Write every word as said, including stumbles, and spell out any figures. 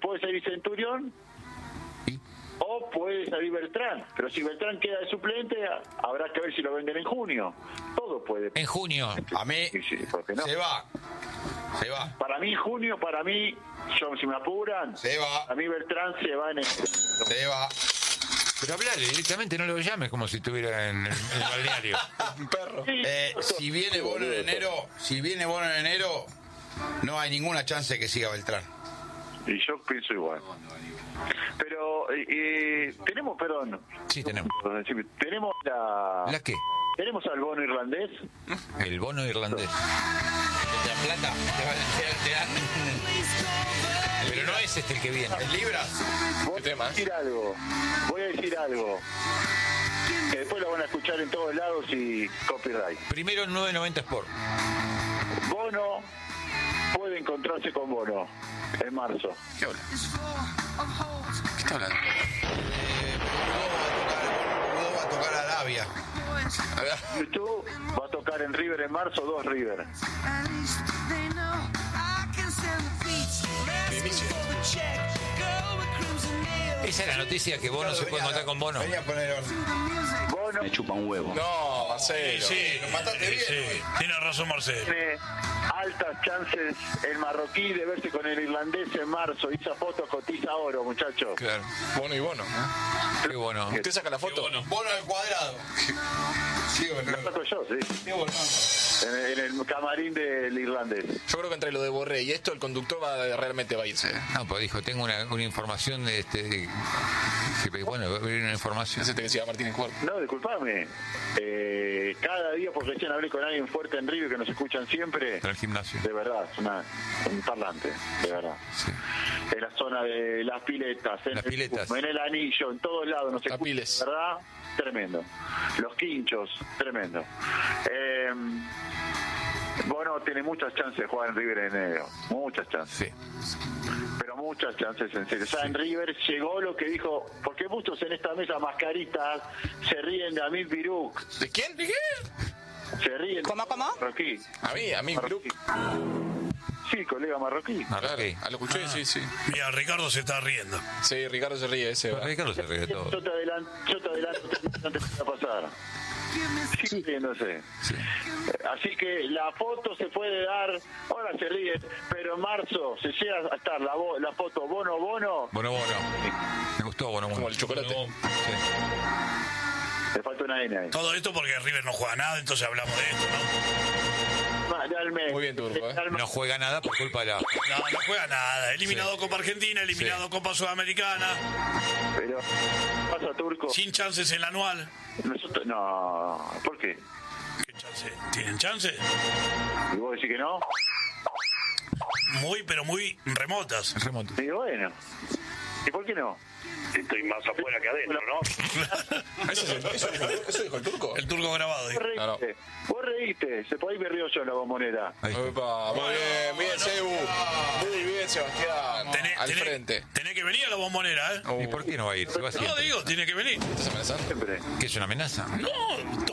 puede salir Centurión ¿Y? o puede salir Beltrán, pero si Beltrán queda de suplente habrá que ver si lo venden en junio. Todo puede. En junio. A mí Sí, sí, ¿por qué no? se va. Se va. Para mí junio, para mí, yo, si me apuran, Se va. a mí Beltrán se va en el... Se va. Pero hablale directamente, no lo llames como si estuviera en el, en el balneario. Un perro. Eh, si viene Bono en enero, si viene Bono en enero, no hay ninguna chance de que siga Beltrán. Y yo pienso igual. Pero, eh, eh, tenemos, perdón. Sí, tenemos. Tenemos la... ¿La qué? Tenemos al bono irlandés. El bono irlandés. ¿Te dan plata? ¿Te, van- te- te dan Pero no es este el que viene. en libras? Voy ¿Qué tema? a decir algo. Voy a decir algo. Que después lo van a escuchar en todos lados y copyright. Primero nueve noventa Sport. Bono puede encontrarse con Bono en marzo. ¿Qué habla? ¿Qué está hablando? Uno va a tocar Arabia. A ver. YouTube va a tocar en River en marzo, dos River. Esa es la noticia que Bono se puede encontrar con Bono. Venía a poner Bono Me chupa un huevo. No, Marcelo. Sí, Lo mataste bien, sí, güey. tiene razón Marcelo. tiene altas chances el marroquí de verse con el irlandés en marzo. Y esa foto cotiza oro, muchachos. Claro. Bono y Bono. Qué bueno. ¿Usted saca la foto? Bono al cuadrado. Sí, Lo bueno. saco yo, sí. Qué bueno. En el, en el camarín del irlandés. Yo creo que entre lo de Borré y esto, el conductor va, realmente va a irse. No, pues dijo, tengo una, una información de este. de- que, bueno, va a haber una información. Ese te decía Martínez Cuarto. No, disculpame. Eh, cada día, porque recién hablé con alguien fuerte en River que nos escuchan siempre. En el gimnasio. De verdad, es una, un parlante, de verdad. Sí. En la zona de las piletas, en, Las el, piletas. en el anillo, en todos lados, no sé. Capiles. De verdad, tremendo. Los quinchos, tremendo. Eh, bueno, tiene muchas chances de jugar en River en enero. Muchas chances. Sí. Pero muchas chances, en serio. O sea, en River llegó lo que dijo, porque muchos en esta mesa mascaritas se ríen de Amir Biruk, ¿De quién? ¿De qué? se ríen ¿Cómo, cómo? de marroquí. A mí, a mí, Marroquí. Brook. Sí, colega marroquí. Ah, Claro, ok. ah, lo escuché, sí, sí. Mira, Ricardo se está riendo. Sí, Ricardo se ríe, ese va. Ricardo se ríe de todo. Yo te adelanto, yo te adelanto antes que va a pasar. Sigue riéndose. Sí. Así que la foto se puede dar, ahora se ríe, pero en marzo se llega a estar la, vo- la foto Bono Bono, Bueno, Bono. Me gustó Bono. Como Bono. el chocolate. Sí. le falta una N ahí. Todo esto porque River no juega nada, entonces hablamos de esto, ¿no? Va, realmente, Muy bien, Turco, ¿eh? realmente. No juega nada por culpa de la. No, no juega nada. Eliminado Copa Argentina, eliminado Sí. Copa Sudamericana, Pero, ¿qué pasa, Turco? sin chances en la anual. Nosotros, no, ¿por qué? ¿Qué chance? ¿Tienen chances? ¿Y vos decís que no? Muy, pero muy remotas. Remonte. Y bueno, ¿y por qué no? Estoy más afuera que adentro, ¿no? ¿Eso, es el- eso dijo, eso dijo el turco? El turco grabado. Vos dijo. reíste, No, no. vos reíste, se puede ir me río yo en la bombonera. Ahí está. Opa, muy bien, bien, Sebu. Muy bien, Sebastián. Tenés, Al tenés- frente. tenés que venir a la bombonera, ¿eh? ¿Y por qué no va a ir? Se va No, siempre. digo, tiene que venir. ¿Estás amenazando? Siempre. ¿Qué es una amenaza? No,